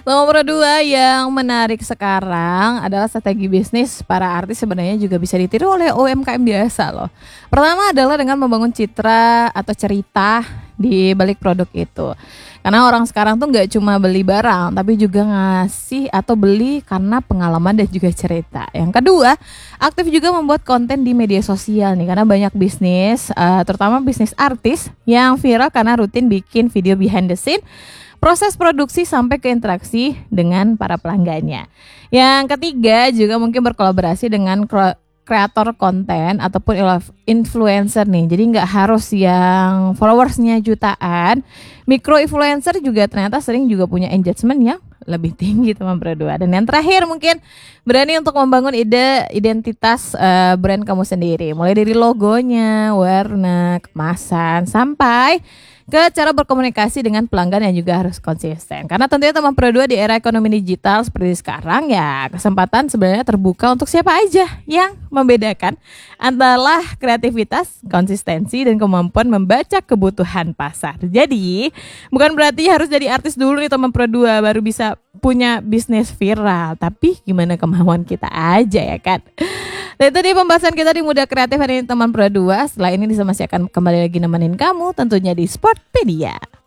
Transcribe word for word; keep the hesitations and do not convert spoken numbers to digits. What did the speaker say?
Nomor dua yang menarik sekarang adalah strategi bisnis para artis sebenarnya juga bisa ditiru oleh U M K M biasa loh. Pertama adalah dengan membangun citra atau cerita di balik produk itu. Karena orang sekarang tuh nggak cuma beli barang, tapi juga ngasih atau beli karena pengalaman dan juga cerita. Yang kedua, aktif juga membuat konten di media sosial nih, karena banyak bisnis, uh, terutama bisnis artis yang viral karena rutin bikin video behind the scene, proses produksi sampai ke interaksi dengan para pelanggannya. Yang ketiga juga mungkin berkolaborasi dengan kro- kreator konten ataupun influencer nih. Jadi nggak harus yang followersnya jutaan. Micro influencer juga ternyata sering juga punya engagement yang lebih tinggi teman berdua. Dan yang terakhir mungkin berani untuk membangun ide identitas uh, brand kamu sendiri. Mulai dari logonya, warna, kemasan, sampai ke cara berkomunikasi dengan pelanggan yang juga harus konsisten. Karena tentunya teman berdua di era ekonomi digital seperti sekarang ya, kesempatan sebenarnya terbuka untuk siapa aja yang membedakan antara kreativitas, konsistensi, dan kemampuan membaca kebutuhan pasar. Jadi bukan berarti harus jadi artis dulu nih teman berdua baru bisa punya bisnis viral, tapi gimana kemauan kita aja ya kan. Nah itu dia pembahasan kita di Muda Kreatif hari ini teman berdua. Setelah ini Nisa masih akan kembali lagi nemenin kamu tentunya di Sportpedia.